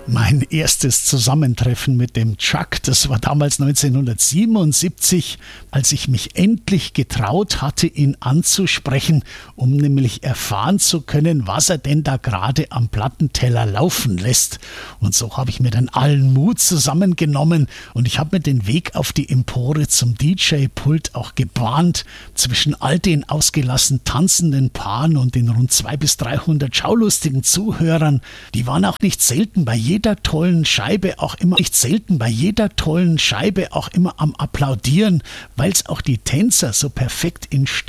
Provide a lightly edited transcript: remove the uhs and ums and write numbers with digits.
Mein erstes Zusammentreffen mit dem Chuck, das war damals 1977, als ich mich endlich getraut hatte, ihn anzusprechen, um nämlich erfahren zu können, was er denn da gerade am Plattenteller laufen lässt. Und so habe ich mir dann allen Mut zusammengenommen und ich habe mir den Weg auf die Empore zum DJ-Pult auch gebahnt, zwischen all den ausgelassen tanzenden Paaren und den rund 200 bis 300 schaulustigen Zuhörern. Die waren auch nicht selten bei jeder tollen Scheibe auch immer am Applaudieren, weil es auch die Tänzer so perfekt in